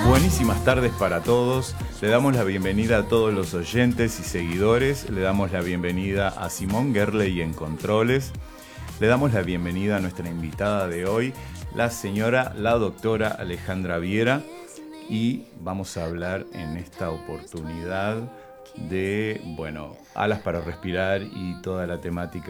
Buenísimas tardes para todos. Le damos la bienvenida a todos los oyentes y seguidores. Le damos la bienvenida a Simón Gerley en Controles. Le damos la bienvenida a nuestra invitada de hoy, la doctora Alejandra Viera. Y vamos a hablar en esta oportunidad de, alas para respirar y toda la temática